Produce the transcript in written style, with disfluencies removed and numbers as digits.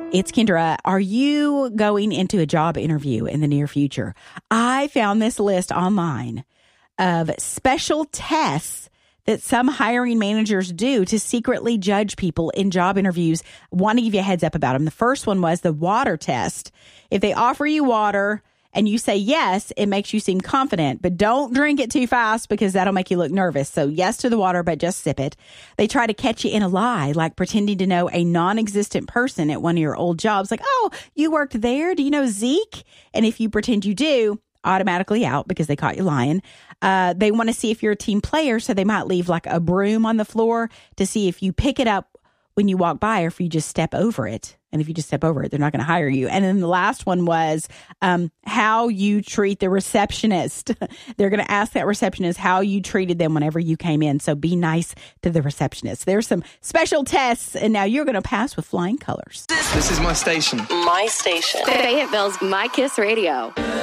It's Kendra. Are you going into a job interview in the near future? I found this list online of special tests that some hiring managers do to secretly judge people in job interviews. I want to give you a heads up about them. The first one was the water test. If they offer you water and you say yes, it makes you seem confident, but don't drink it too fast because that'll make you look nervous. So yes to the water, but just sip it. They try to catch you in a lie, like pretending to know a non-existent person at one of your old jobs. Like, oh, you worked there? Do you know Zeke? And if you pretend you do, automatically out because they caught you lying. They want to see if you're a team player, so they might leave like a broom on the floor to see if you pick it up when you walk by or if you just step over it. And if you just step over it, they're not going to hire you. And then the last one was how you treat the receptionist. They're going to ask that receptionist how you treated them whenever you came in. So be nice to the receptionist. There's some special tests, and now you're going to pass with flying colors. This is my station. My station. Fayetteville's My Kiss Radio.